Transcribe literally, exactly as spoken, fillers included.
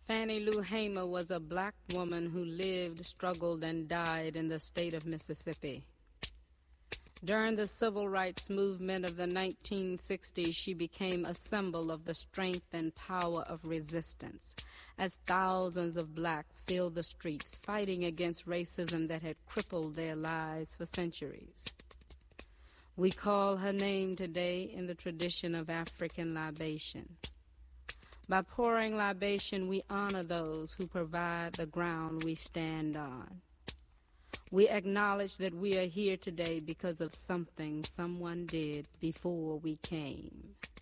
Fannie Lou Hamer was a black woman who lived, struggled, and died in the state of Mississippi. During the civil rights movement of the nineteen sixties, she became a symbol of the strength and power of resistance, as thousands of blacks filled the streets, fighting against racism that had crippled their lives for centuries. We call her name today in the tradition of African libation. By pouring libation, we honor those who provide the ground we stand on. We acknowledge that we are here today because of something someone did before we came.